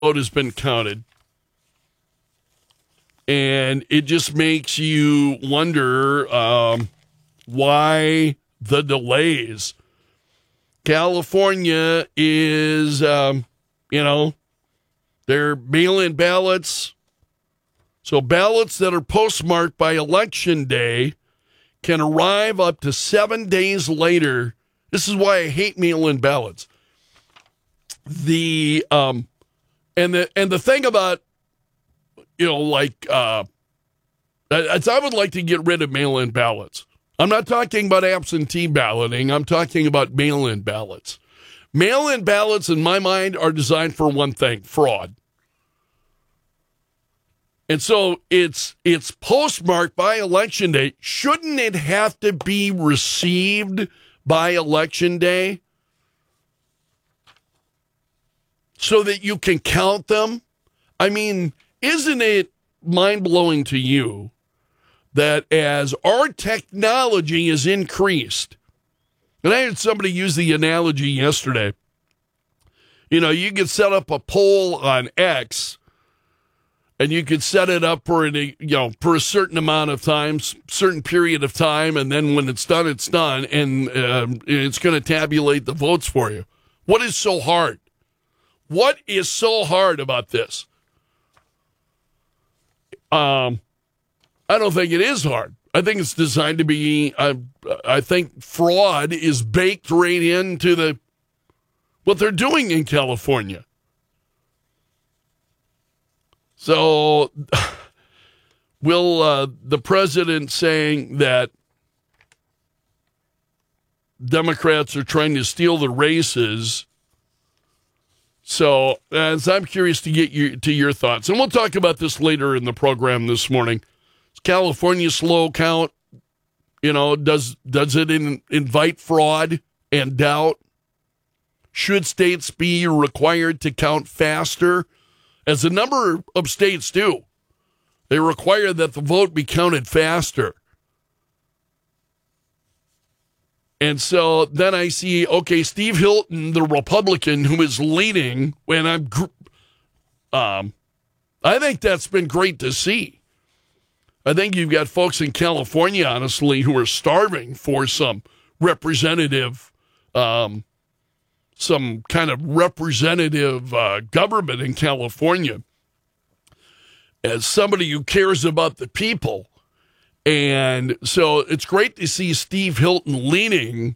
vote has been counted. And it just makes you wonder why the delays. California is, they're mail-in ballots. So ballots that are postmarked by Election Day can arrive up to 7 days later. This is why I hate mail-in ballots. The thing about, I would like to get rid of mail-in ballots. I'm not talking about absentee balloting. I'm talking about mail-in ballots. Mail-in ballots, in my mind, are designed for one thing: fraud. And so it's postmarked by Election Day. Shouldn't it have to be received by Election Day so that you can count them? I mean, isn't it mind-blowing to you that as our technology is increased, and I had somebody use the analogy yesterday, you could set up a poll on X, and you could set it up for for a certain amount of time, certain period of time, and then when it's done, and it's going to tabulate the votes for you. What is so hard? What is so hard about this? I don't think it is hard. I think it's designed to be, I think fraud is baked right into what they're doing in California. So will the president saying that Democrats are trying to steal the races? So as I'm curious to get your thoughts, and we'll talk about this later in the program this morning. Is California slow count? Does it invite fraud and doubt? Should states be required to count faster? As a number of states do. They require that the vote be counted faster. And so then I see, Steve Hilton, the Republican who is leading, and I think that's been great to see. I think you've got folks in California, honestly, who are starving for some representative, some kind of representative government in California. As somebody who cares about the people. And so it's great to see Steve Hilton leading.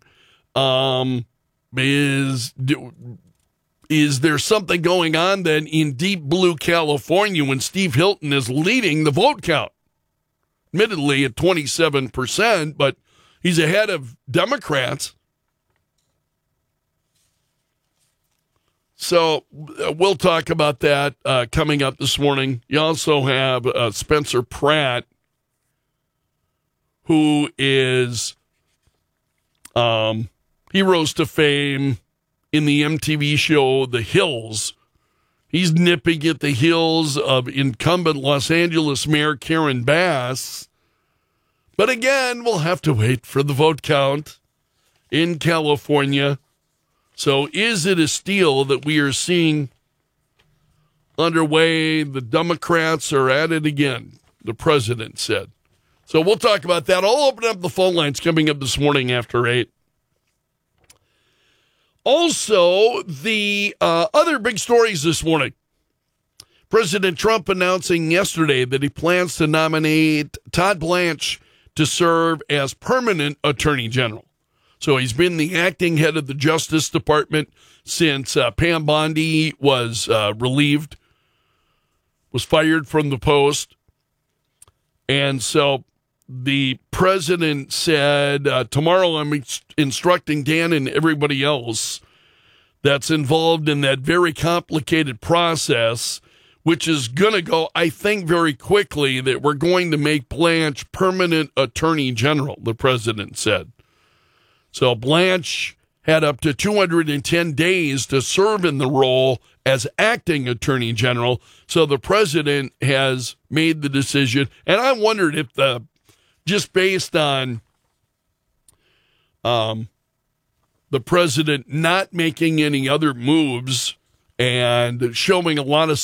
Is there something going on then in deep blue California when Steve Hilton is leading the vote count? Admittedly at 27%, but he's ahead of Democrats. So we'll talk about that coming up this morning. You also have Spencer Pratt, who is, he rose to fame in the MTV show The Hills. He's nipping at the heels of incumbent Los Angeles Mayor Karen Bass. But again, we'll have to wait for the vote count in California. So is it a steal that we are seeing underway? The Democrats are at it again, the president said. So we'll talk about that. I'll open up the phone lines coming up this morning after 8. Also, the other big stories this morning. President Trump announcing yesterday that he plans to nominate Todd Blanche to serve as permanent attorney general. So he's been the acting head of the Justice Department since Pam Bondi was relieved, was fired from the post. And so the president said, tomorrow I'm instructing Dan and everybody else that's involved in that very complicated process, which is going to go, I think, very quickly, that we're going to make Blanche permanent attorney general, the president said. So Blanche had up to 210 days to serve in the role as acting attorney general. So the president has made the decision. And I wondered if just based on the president not making any other moves and showing a lot of